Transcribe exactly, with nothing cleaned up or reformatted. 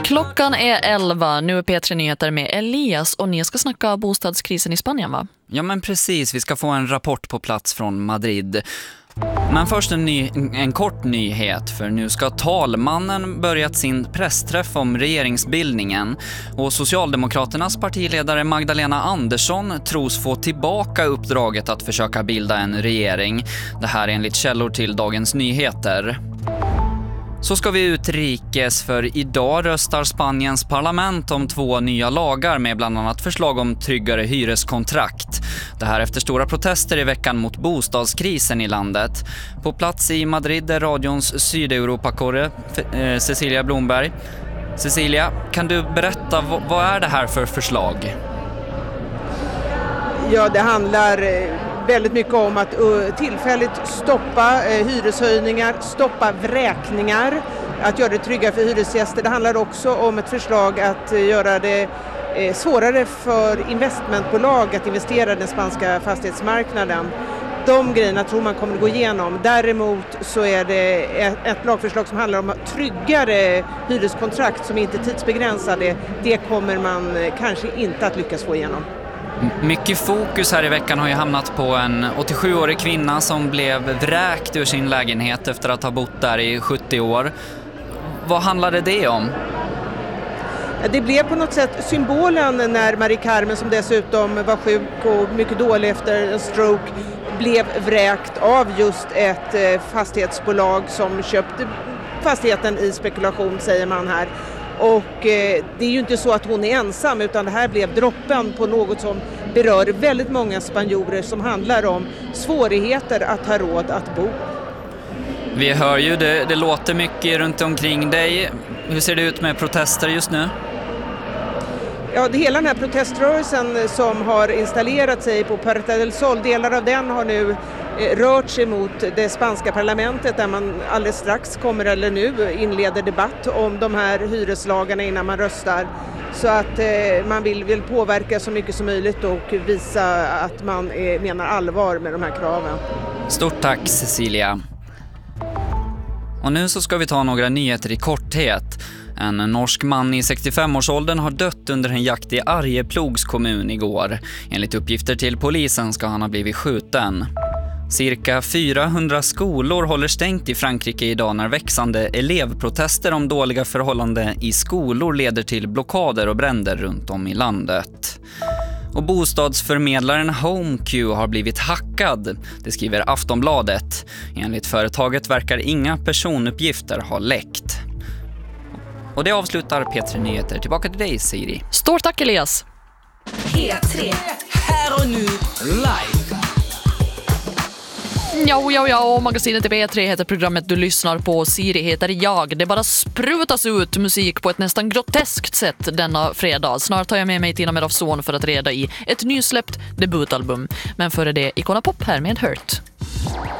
Klockan är elva, nu är P tre Nyheter med Elias och ni ska snacka bostadskrisen i Spanien, va? Ja men precis, vi ska få en rapport på plats från Madrid. Men först en, ny, en kort nyhet, för nu ska talmannen börjat sin pressträff om regeringsbildningen och Socialdemokraternas partiledare Magdalena Andersson tros få tillbaka uppdraget att försöka bilda en regering. Det här är enligt källor till Dagens Nyheter. Så ska vi utrikes, för idag röstar Spaniens parlament om två nya lagar med bland annat förslag om tryggare hyreskontrakt. Det här efter stora protester i veckan mot bostadskrisen i landet. På plats i Madrid är radions Sydeuropakorre eh, Cecilia Blomberg. Cecilia, kan du berätta vad, vad är det här för förslag? Ja, det handlar väldigt mycket om att tillfälligt stoppa hyreshöjningar, stoppa vräkningar, att göra det tryggare för hyresgäster. Det handlar också om ett förslag att göra det svårare för investmentbolag att investera i den spanska fastighetsmarknaden. De grejerna tror man kommer att gå igenom. Däremot så är det ett lagförslag som handlar om tryggare hyreskontrakt som inte är tidsbegränsade. Det kommer man kanske inte att lyckas få igenom. Mycket fokus här i veckan har ju hamnat på en åttiosjuårig kvinna som blev vräkt ur sin lägenhet efter att ha bott där i sjuttio år. Vad handlade det om? Det blev på något sätt symbolen när Marie Carmen, som dessutom var sjuk och mycket dålig efter en stroke, blev vräkt av just ett fastighetsbolag som köpte fastigheten i spekulation, säger man här. Och eh, det är ju inte så att hon är ensam, utan det här blev droppen på något som berör väldigt många spanjorer, som handlar om svårigheter att ha råd att bo. Vi hör ju, det, det låter mycket runt omkring dig. Hur ser det ut med protester just nu? Ja, det hela den här proteströrelsen som har installerat sig på Puerta del Sol, delar av den har nu rört sig mot det spanska parlamentet, där man alldeles strax kommer, eller nu inleder debatt om de här hyreslagarna innan man röstar. Så att eh, man vill, vill påverka så mycket som möjligt och visa att man är, menar allvar med de här kraven. Stort tack, Cecilia. Och nu så ska vi ta några nyheter i korthet. En norsk man i sextiofem-årsåldern har dött under en jakt i Arjeplogs kommun igår. Enligt uppgifter till polisen ska han ha blivit skjuten. Cirka fyrahundra skolor håller stängt i Frankrike idag när växande elevprotester om dåliga förhållanden i skolor leder till blockader och bränder runt om i landet. Och bostadsförmedlaren HomeQ har blivit hackad, det skriver Aftonbladet. Enligt företaget verkar inga personuppgifter ha läckt. Och det avslutar P tre Nyheter. Tillbaka till dig, Siri. Stort tack, Elias. P tre. Här och nu, live. Ja, ja, ja, och magasinet P tre heter programmet du lyssnar på. Siri heter jag. Det bara sprutas ut musik på ett nästan groteskt sätt denna fredag. Snart tar jag med mig Tina Medavson för att reda i ett nysläppt debutalbum. Men före det, Icona Pop här med Hurt.